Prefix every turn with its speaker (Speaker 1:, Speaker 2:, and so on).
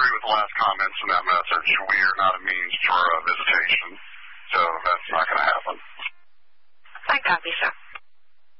Speaker 1: agree with the last comments in that message. We are not a means for visitation.